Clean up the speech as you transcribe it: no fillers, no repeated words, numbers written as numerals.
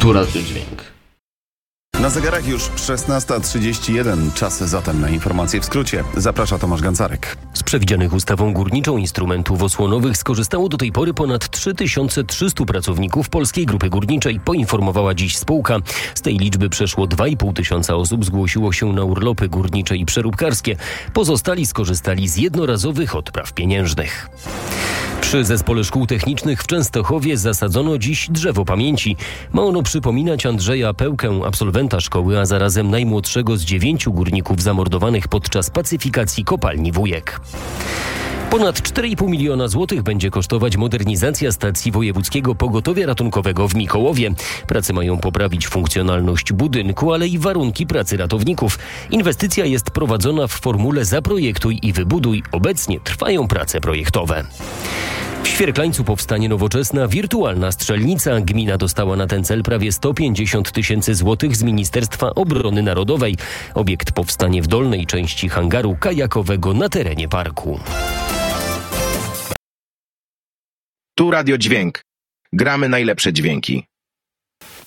Tu Radio Dźwięk. Na zegarach już 16:31. Czas zatem na informacje w skrócie. Zaprasza Tomasz Gancarek. Z przewidzianych ustawą górniczą instrumentów osłonowych skorzystało do tej pory ponad 3300 pracowników Polskiej Grupy Górniczej, poinformowała dziś spółka. Z tej liczby przeszło 2500 osób zgłosiło się na urlopy górnicze i przeróbkarskie. Pozostali skorzystali z jednorazowych odpraw pieniężnych. Przy Zespole Szkół Technicznych w Częstochowie zasadzono dziś drzewo pamięci. Ma ono przypominać Andrzeja Pełkę, absolwenta szkoły, a zarazem najmłodszego z 9 górników zamordowanych podczas pacyfikacji kopalni Wujek. Ponad 4,5 miliona złotych będzie kosztować modernizacja stacji Wojewódzkiego Pogotowia Ratunkowego w Mikołowie. Prace mają poprawić funkcjonalność budynku, ale i warunki pracy ratowników. Inwestycja jest prowadzona w formule zaprojektuj i wybuduj. Obecnie trwają prace projektowe. W Świerklańcu powstanie nowoczesna wirtualna strzelnica. Gmina dostała na ten cel prawie 150 000 złotych z Ministerstwa Obrony Narodowej. Obiekt powstanie w dolnej części hangaru kajakowego na terenie parku. Tu Radio Dźwięk. Gramy najlepsze dźwięki.